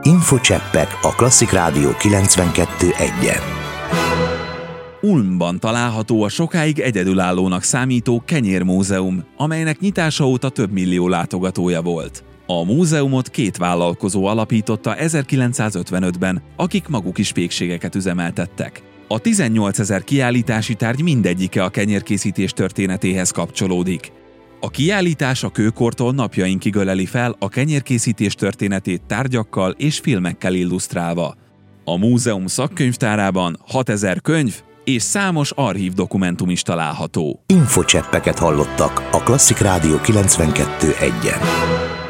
Infocseppek a Klasszik Rádió 92.1-en. Ulmban található a sokáig egyedülállónak számító kenyérmúzeum, amelynek nyitása óta több millió látogatója volt. A múzeumot két vállalkozó alapította 1955-ben, akik maguk is pékségeket üzemeltettek. A 18 000 kiállítási tárgy mindegyike a kenyérkészítés történetéhez kapcsolódik. A kiállítás a kőkortól napjainkig öleli fel a kenyérkészítés történetét tárgyakkal és filmekkel illusztrálva. A múzeum szakkönyvtárában 6000 könyv és számos archív dokumentum is található. Infocseppeket hallottak a Klasszik Rádió 92.1-en.